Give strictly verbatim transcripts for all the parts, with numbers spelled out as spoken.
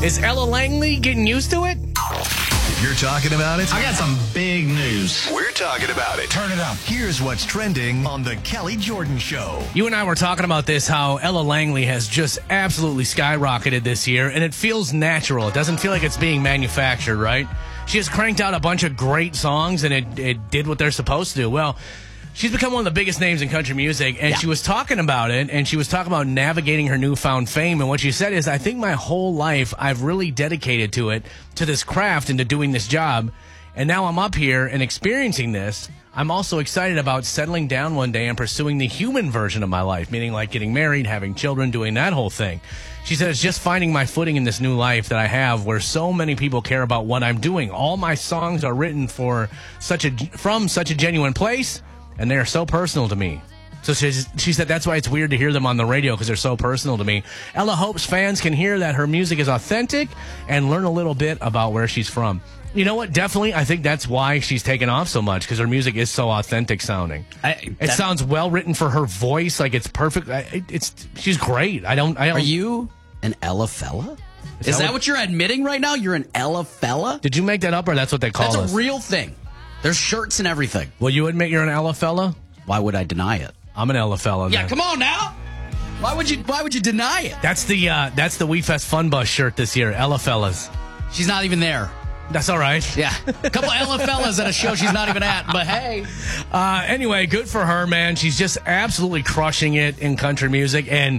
Is Ella Langley getting used to it? If you're talking about it, I got some big news. we're talking about it. Turn it up. Here's what's trending on the Kelly Jordan Show. You and I were talking about this, how Ella Langley has just absolutely skyrocketed this year, and it feels natural. It doesn't feel like it's being manufactured, right? She has cranked out a bunch of great songs, and it, it did what they're supposed to do. Well, she's become one of the biggest names in country music, and Yeah. she was talking about it, and she was talking about navigating her newfound fame, and what she said is, I think my whole life I've really dedicated to it, to this craft and to doing this job, and now I'm up here and experiencing this. I'm also excited about settling down one day and pursuing the human version of my life, meaning like getting married, having children, doing that whole thing. She said, it's just finding my footing in this new life that I have where so many people care about what I'm doing. All my songs are written for such a, from such a genuine place, and they are so personal to me. So she, she said that's why it's weird to hear them on the radio, because they're so personal to me. Ella hopes fans can hear that her music is authentic and learn a little bit about where she's from. You know what? Definitely, I think that's why she's taken off so much, because her music is so authentic sounding. I, It that- sounds well written for her voice, like it's perfect. I- it- It's she's great. I don't. I don't. Are you an Ella fella? Is, that that what- what you're admitting right now? You're an Ella fella? Did you make that up, or that's what they call That's us? a real thing. There's shirts and everything. Will you admit you're an Ella fella? Why would I deny it? I'm an Ella fella. Yeah, then. come on now. Why would you? Why would you deny it? That's the uh, that's the We Fest Fun Bus shirt this year. Ella fellas. She's not even there. That's all right. Yeah, a couple of Ella fellas at a show she's not even at. But hey, Uh, anyway, good for her, man. She's just absolutely crushing it in country music, and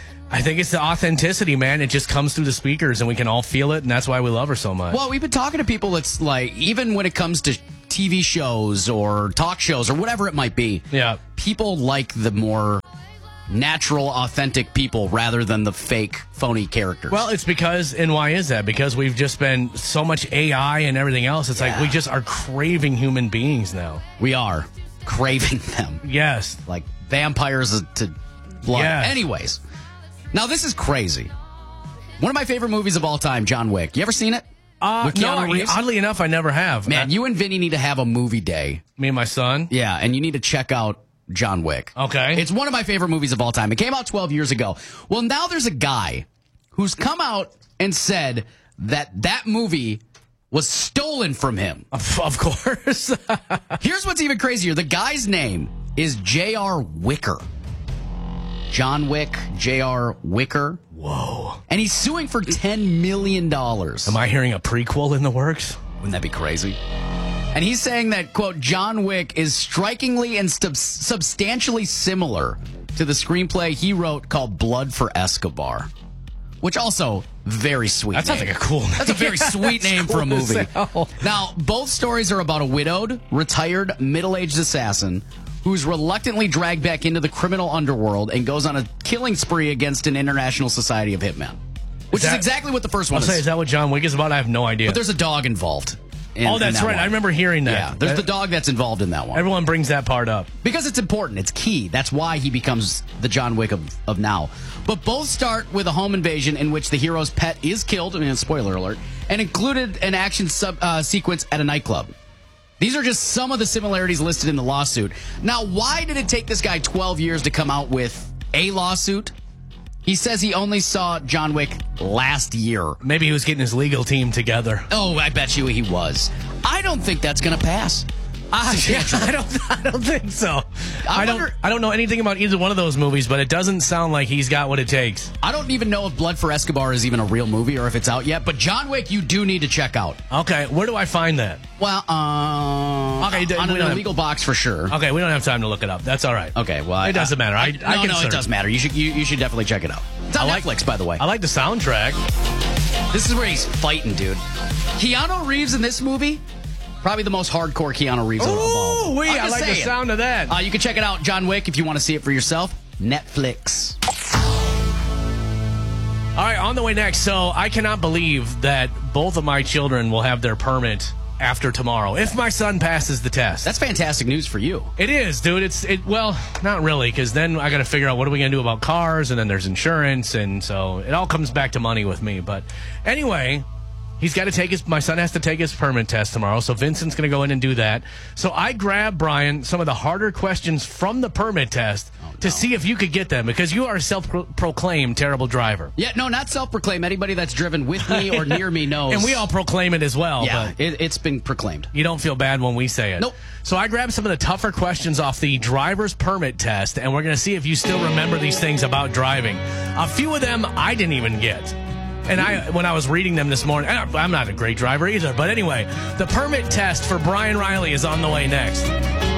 I think it's the authenticity, man. It just comes through the speakers, and we can all feel it, and that's why we love her so much. well, we've been talking to people that's like, even when it comes to T V shows or talk shows or whatever it might be, Yeah. people like the more natural, authentic people rather than the fake, phony characters. Well, it's because, and why is that? Because we've just been so much A I and everything else. It's like Yeah. we just are craving human beings now. we are craving them Yes. like vampires to blood. Yes. Anyways, now this is crazy. One of my favorite movies of all time, John Wick. You ever seen it? Uh, With no, Keanu I- Reeves? oddly enough, I never have. Man, Uh, you and Vinny need to have a movie day. me and my son. Yeah, and you need to check out John Wick. Okay. It's one of my favorite movies of all time. It came out twelve years ago. Well, now there's a guy who's come out and said that that movie was stolen from him. Of, of course. Here's what's even crazier. The guy's name is J R. Wicker. John Wick, J R. Wicker. Whoa. And he's suing for ten million dollars. Am I hearing a prequel in the works? Wouldn't that be crazy? And he's saying that, quote, John Wick is strikingly and sub- substantially similar to the screenplay he wrote called Blood for Escobar, which also very sweet That sounds name. like a cool name. That's a very Yeah, sweet that's name cool for a movie. as hell. Now, both stories are about a widowed, retired, middle-aged assassin who's reluctantly dragged back into the criminal underworld and goes on a killing spree against an international society of hitmen, which is, that- exactly what the first I'll one say, is. is that what John Wick is about? I have no idea. But there's a dog involved. in- oh, in that's that right. one. I remember hearing that. Yeah, there's That- the dog that's involved in that one. Everyone brings that part up. Because it's important. It's key. That's why he becomes the John Wick of, of now. But both start with a home invasion in which the hero's pet is killed, I mean, spoiler alert, and included an action sub, uh, sequence at a nightclub. These are just some of the similarities listed in the lawsuit. Now, why did it take this guy twelve years to come out with a lawsuit? He says he only saw John Wick last year. Maybe he was getting his legal team together. Oh, I bet you he was. I don't think that's going to pass. Ah, yeah, I don't. I don't think so. I, I don't. wonder- I don't know anything about either one of those movies, but it doesn't sound like he's got what it takes. I don't even know if Blood for Escobar is even a real movie or if it's out yet, but John Wick you do need to check out. Okay, where do I find that? Well, um, Okay, d- on we an don't have- illegal box for sure. Okay, we don't have time to look it up. That's all right. Okay, well, it doesn't matter. I, I, no, can no, search. it does matter. You should you, you should definitely check it out. It's on I like- Netflix, by the way. I like the soundtrack. This is where he's fighting, dude. Keanu Reeves in this movie, probably the most hardcore Keanu Reeves of all. Ooh, wee, I'm I just like the saying. sound of that. Uh, you can check it out, John Wick, if you want to see it for yourself. Netflix. All right, on the way next. So I cannot believe that both of my children will have their permit after tomorrow if my son passes the test. That's fantastic news for you. It is, dude. It's it. Well, not really, because then I got to figure out what are we going to do about cars, and then there's insurance, and so it all comes back to money with me. But anyway, He's got to take his, my son has to take his permit test tomorrow, so Vincent's going to go in and do that. So I grabbed, Brian, some of the harder questions from the permit test oh, no. to see if you could get them, because you are a self-proclaimed terrible driver. Yeah, no, not self-proclaimed. Anybody that's driven with me or near me knows. And we all proclaim it as well. Yeah, but it, it's been proclaimed. You don't feel bad when we say it. Nope. So I grabbed some of the tougher questions off the driver's permit test, and we're going to see if you still remember these things about driving. A few of them I didn't even get. And I, when I was reading them this morning, I'm not a great driver either. But anyway, the permit test for Brian Riley is on the way next.